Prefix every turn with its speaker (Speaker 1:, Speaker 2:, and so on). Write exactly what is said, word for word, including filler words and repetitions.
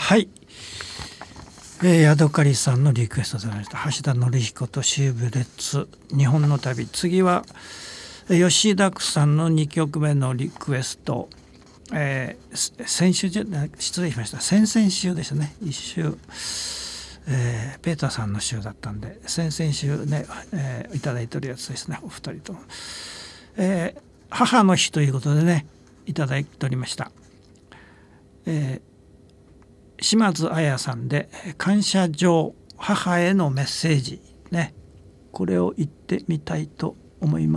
Speaker 1: はい、えー、ヤドカリさんのリクエストでありました橋田紀彦とシーブレッツ日本の旅。次は吉田久さんのにきょくめのリクエスト、えー、先週じゃ失礼しました先々週ですね。一週、えー、ペーターさんの週だったんで先々週ね、えー、いただいてるやつですね。お二人とも、えー、母の日ということでねいただいておりました。えー島津彩さんで感謝状母へのメッセージね、これを言ってみたいと思います。